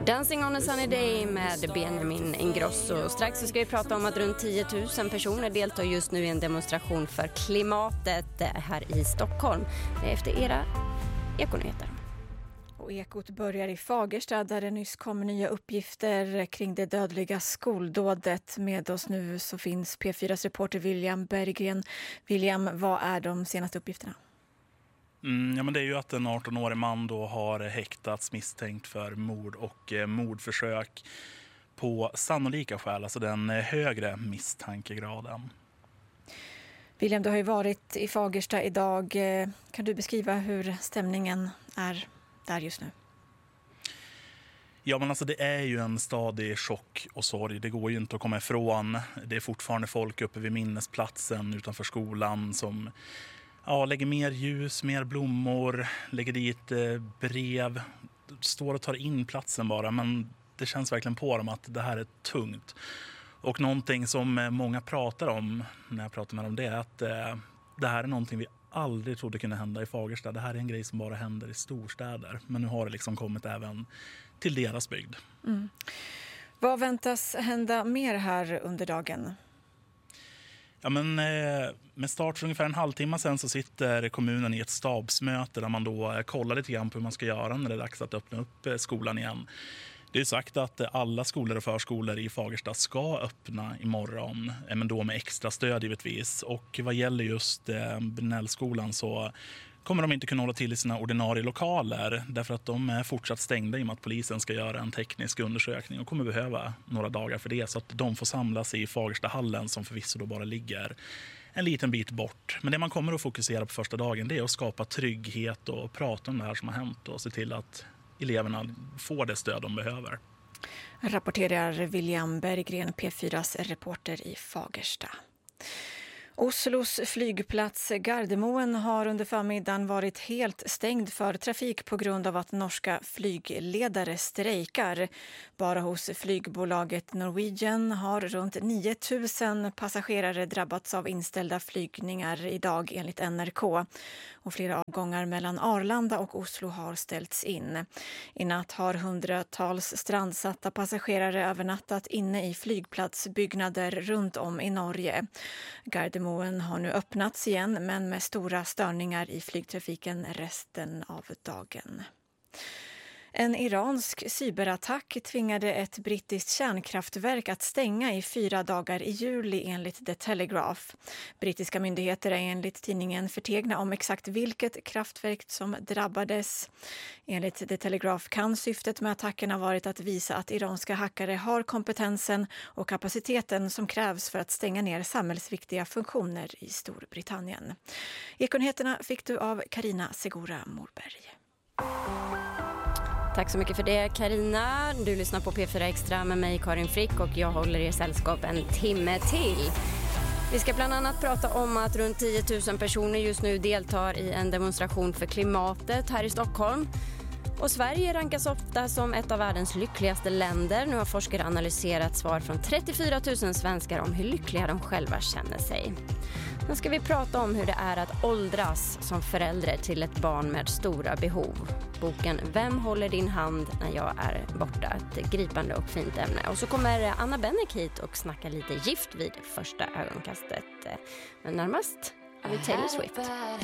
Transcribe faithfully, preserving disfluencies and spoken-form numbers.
Dancing on a sunny day med Benjamin Ingrosso. Strax så ska vi prata om att runt tio tusen personer deltar just nu i en demonstration för klimatet här i Stockholm. Det är efter era Ekonyheter. Och Ekot börjar i Fagersta där det nyss kommer nya uppgifter kring det dödliga skoldådet. Med oss nu så finns P fyras reporter William Berggren. William, vad är de senaste uppgifterna? Mm, ja, men det är ju att en arton-årig man då har häktats misstänkt för mord och eh, mordförsök på sannolika skäl, alltså den eh, högre misstankegraden. William, du har ju varit i Fagersta idag. Kan du beskriva hur stämningen är där just nu? Ja, men alltså det är ju en stadig chock och sorg. Det går ju inte att komma ifrån. Det är fortfarande folk uppe vid minnesplatsen utanför skolan som ja, lägger mer ljus, mer blommor, lägger dit eh, brev, står och tar in platsen bara. Men det känns verkligen på dem att det här är tungt. Och någonting som många pratar om när jag pratar med dem, det är att eh, det här är någonting vi aldrig trodde kunde hända i Fagersta. Det här är en grej som bara händer i storstäder. Men nu har det liksom kommit även till deras bygd. Mm. Vad väntas hända mer här under dagen? Ja, men eh, med start för ungefär en halvtimme sedan så sitter kommunen i ett stabsmöte där man då eh, kollar lite grann på hur man ska göra när det är dags att öppna upp eh, skolan igen. Det är sagt att alla skolor och förskolor i Fagersta ska öppna imorgon, men då med extra stöd givetvis. Och vad gäller just eh, Brynällskolan så kommer de inte kunna hålla till i sina ordinarie lokaler därför att de är fortsatt stängda i och med att polisen ska göra en teknisk undersökning och kommer behöva några dagar för det. Så att de får samlas i Fagerstahallen som förvisso då bara ligger en liten bit bort. Men det man kommer att fokusera på första dagen, det är att skapa trygghet och prata om det här som har hänt och se till att eleverna får det stöd de behöver. Rapporterar William Berggren, P fyras reporter i Fagersta. Oslos flygplats Gardermoen har under förmiddagen varit helt stängd för trafik på grund av att norska flygledare strejkar. Bara hos flygbolaget Norwegian har runt nio tusen passagerare drabbats av inställda flygningar idag enligt N R K. Och flera avgångar mellan Arlanda och Oslo har ställts in. I natt har hundratals strandsatta passagerare övernattat inne i flygplatsbyggnader runt om i Norge. Gardermoen har nu öppnats igen men med stora störningar i flygtrafiken resten av dagen. En iransk cyberattack tvingade ett brittiskt kärnkraftverk att stänga i fyra dagar i juli enligt The Telegraph. Brittiska myndigheter är enligt tidningen förtegna om exakt vilket kraftverk som drabbades. Enligt The Telegraph kan syftet med attacken ha varit att visa att iranska hackare har kompetensen och kapaciteten som krävs för att stänga ner samhällsviktiga funktioner i Storbritannien. Ekonyheterna fick du av Karina Segura Morberg. Tack så mycket för det, Karina. Du lyssnar på P fyra Extra med mig, Karin Frick, och jag håller er sällskap en timme till. Vi ska bland annat prata om att runt tio tusen personer just nu deltar i en demonstration för klimatet här i Stockholm. Och Sverige rankas ofta som ett av världens lyckligaste länder. Nu har forskare analyserat svar från trettiofyra tusen svenskar om hur lyckliga de själva känner sig. Nu ska vi prata om hur det är att åldras som förälder till ett barn med stora behov. Boken Vem håller din hand när jag är borta? Ett gripande och fint ämne. Och så kommer Anna Bennek hit och snackar lite gift vid första ögonkastet. Men närmast är vi Taylor Swift.